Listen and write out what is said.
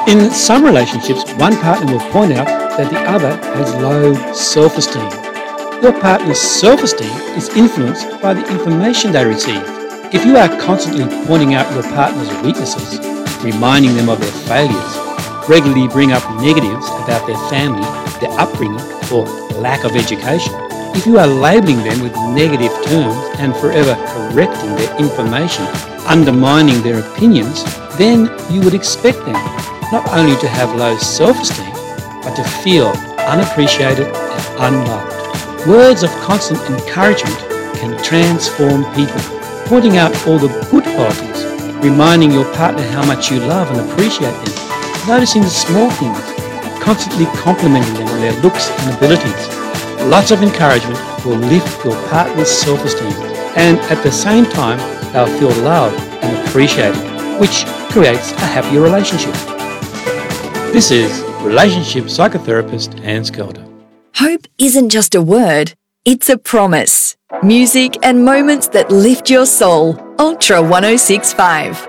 In some relationships, one partner will point out that the other has low self-esteem. Your partner's self-esteem is influenced by the information they receive. If you are constantly pointing out your partner's weaknesses, reminding them of their failures, regularly bring up negatives about their family, their upbringing, or lack of education, if you are labelling them with negative terms and forever correcting their information, undermining their opinions, then you would expect them not only to have low self-esteem, but to feel unappreciated and unloved. Words of constant encouragement can transform people. Pointing out all the good qualities, reminding your partner how much you love and appreciate them, noticing the small things, constantly complimenting them on their looks and abilities. Lots of encouragement will lift your partner's self-esteem, and at the same time, they'll feel loved and appreciated, which creates a happier relationship. This is relationship psychotherapist Anne Skelder. Hope isn't just a word, it's a promise. Music and moments that lift your soul. Ultra 1065.